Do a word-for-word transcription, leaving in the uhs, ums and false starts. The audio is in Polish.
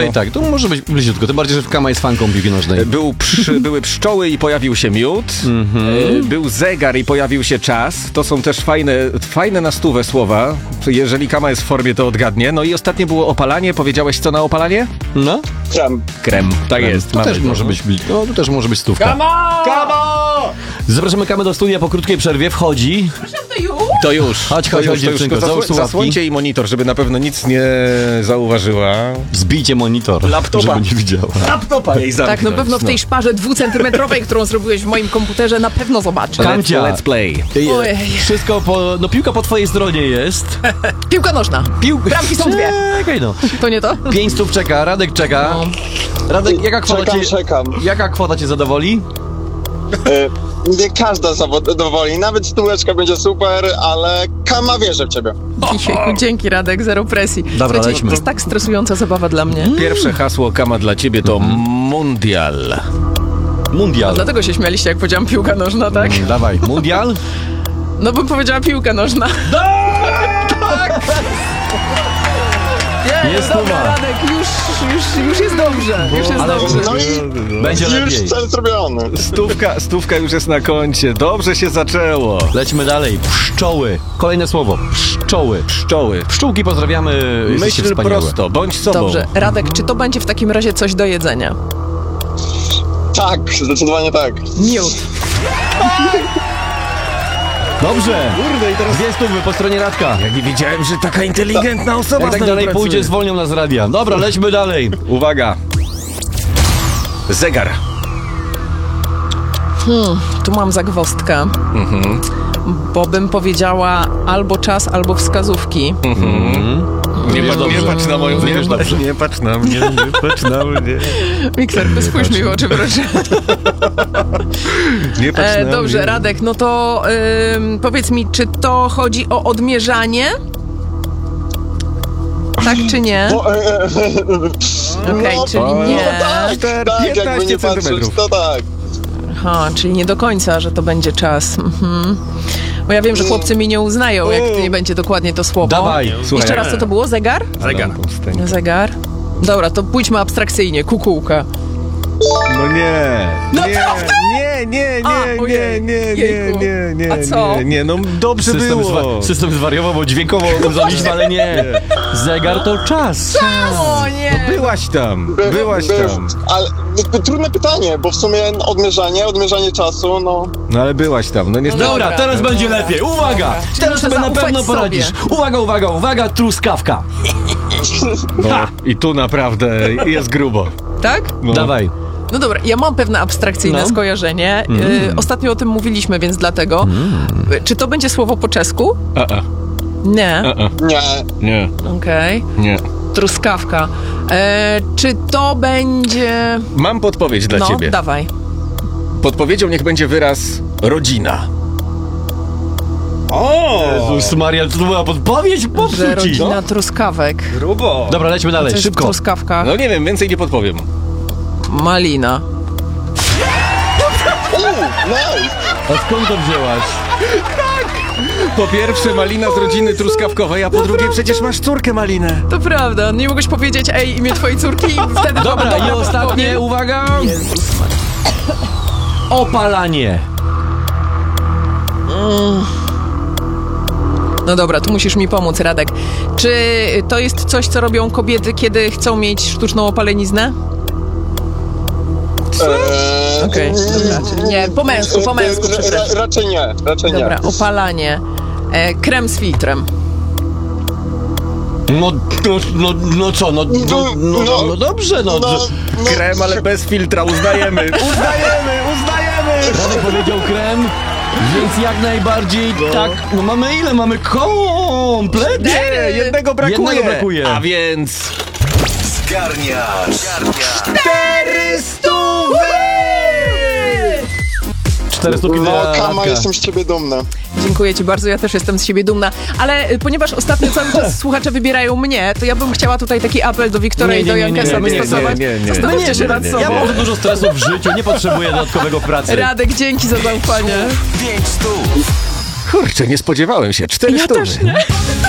tutaj no. tak, to może być bliziutko, tym bardziej, że Kama jest fanką piłki nożnej. Był przy, były pszczoły i pojawił się miód, mm-hmm. był zegar i pojawił się czas. To są też fajne, fajne na stówę słowa. Jeżeli Kama jest w formie, to odgadnie. No i ostatnie było opalanie. Powiedziałeś co na opalanie? No? Krem. Krem, tak Krem. jest. To też to. może być, no, to też może być stówka. Kama! Kama! Zapraszamy Kamę do studia po krótkiej przerwie. Wchodzi. To już? To już. Chodź, chodź, chodź, dziewczynko. Zasło- zasłońcie jej monitor, żeby na pewno nic nie zauważyła. Zbijcie monitor, laptopa, żeby nie widziała. Laptopa jej zamknąć. Tak, na pewno w tej szparze dwucentymetrowej, którą zrobiłeś w moim komputerze, na pewno zobaczę. Kancia, let's play. Ojej. Wszystko po... No piłka po twojej stronie jest. Piłka nożna. Piłka. Bramki są dwie. Czekaj no. To nie to? Pięć stów czeka, Radek czeka. No. Radek, jaka kwota czekam, cię... czekam. Jaka kwota cię zadowoli? Y, nie każda zadowoli, nawet stóweczka będzie super, ale Kama wierzę w ciebie. Ojejku, dzięki Radek, zero presji. Dobra, Słuchajcie, lećmy. to jest tak stresująca zabawa dla mnie. Pierwsze hasło Kama dla ciebie to mm. mundial. Mundial. Dlatego się śmialiście, jak powiedziałam piłka nożna, tak? Mm, dawaj, mundial? No bym powiedziała piłka nożna. Tak! Nie, jest dobra, suma. Radek, już, już, już jest dobrze. Już jest Ale dobrze. No i będzie już lepiej. cel zrobiony. Stówka, stówka już jest na koncie. Dobrze się zaczęło. Lećmy dalej. Pszczoły. Kolejne słowo. Pszczoły. Pszczoły. Pszczółki pozdrawiamy. Jesteście Myśl wspaniałe. prosto, bądź sobą. Dobrze, Radek, czy to będzie w takim razie coś do jedzenia? Tak, zdecydowanie tak. Miód. Dobrze. Kurde, i teraz... Dwie stówy po stronie Radka. Ja nie wiedziałem, że taka inteligentna osoba Jak tak z nami dalej pracuje. pójdzie, zwolnią nas z radia. Dobra, lećmy dalej. Uwaga. Zegar. Hmm, tu mam zagwozdkę. Mhm. Bo bym powiedziała albo czas, albo wskazówki. Mhm. Nie, Wiesz patrz, nie dobrze. patrz na moją... Nie, Wiesz patrz, dobrze. nie patrz na mnie, nie patrz na mnie. Mikser, spójrz mi w oczy, proszę. Nie patrz E, na dobrze, mnie. Radek, no to ym, powiedz mi, czy to chodzi o odmierzanie? Tak czy nie? Bo, e, e, Okej, no, czyli no, nie. tak, tak, jakby piętnaście nie patrzeć, centymetrów. to tak. Aha, czyli nie do końca, że to będzie czas. Mhm. Bo ja wiem, że chłopcy mi nie uznają, jak to nie będzie dokładnie to słowo. Dawaj. Słuchaj, Jeszcze raz, co to było? Zegar? Zegar. Zegar. Dobra, to pójdźmy abstrakcyjnie. Kukułka. No nie. No nie, prawda? nie, nie, A, nie, nie, ojej, nie, nie, jejku. nie, nie, A co? nie, nie, no dobrze System, było. zwa- system zwariował, bo dźwiękowo uznaliśmy, ale nie. Zegar to czas. O nie! Byłaś tam, By- byłaś by- tam. Ale by- by- trudne pytanie, bo w sumie odmierzanie, odmierzanie czasu, no... No ale byłaś tam, no niestety. Dobra, Dobra. teraz będzie lepiej. Uwaga! Czyli Teraz muszę sobie na zaufać pewno sobie. poradzisz. Uwaga, uwaga, uwaga, truskawka. No, i tu naprawdę jest grubo. Tak? No. Dawaj. No dobra, ja mam pewne abstrakcyjne No. skojarzenie. Y, ostatnio o tym mówiliśmy, więc dlatego. Y, Czy to będzie słowo po czesku? A, a, Nie. a, a. Nie, Nie, Okej. nie. Truskawka. E, czy to będzie... Mam podpowiedź dla no, ciebie. dawaj. Podpowiedzią niech będzie wyraz rodzina. O! Jezus Maria, to była podpowiedź? Że Popsuci. rodzina truskawek. Grubo. Dobra, lećmy dalej, To jest szybko. truskawka. No nie wiem, więcej nie podpowiem. Malina. nice! A skąd to wzięłaś? Po pierwsze malina z rodziny truskawkowej, a po drugie przecież masz córkę Malinę. To prawda, nie mogłeś powiedzieć, ej, imię twojej córki i wtedy... Dobra, i ostatnie, uwaga. Jezus Maria. Opalanie. No dobra, tu musisz mi pomóc, Radek. Czy to jest coś, co robią kobiety, kiedy chcą mieć sztuczną opaleniznę? Eee, Okej, dobra, czyli nie, po męsku, po męsku, e, ra- przepraszam. Raczej nie, raczej Dobra, nie. opalanie. E, krem z filtrem. No, no, no, no co, no, no, no, no, no dobrze, no. No, że- no, Krem, ale bez filtra, uznajemy. Uznajemy, uznajemy. Radek powiedział krem, więc jak najbardziej tak. No mamy ile? Mamy kompletnie. Nie, jednego brakuje. Jednego brakuje. A więc... Zgarniasz. Cztery stówy! Cztery stówki No, dla Kama, Radka. jestem z ciebie dumny. Dziękuję ci bardzo, ja też jestem z siebie dumna. Ale y, ponieważ ostatnio cały czas słuchacze wybierają mnie, to ja bym chciała tutaj taki apel do Wiktora Nie, i do nie, nie, nie, Jankesa nie, nie, wystosować. nie, nie, nie. Zastanówcie Nie, się nie, nad nie, sobą. Ja mam za dużo stresu w życiu, nie potrzebuję dodatkowego pracy. Radek, dzięki za zaufanie. Pięć stów. Kurczę, nie spodziewałem się. Cztery Ja stówy. też nie.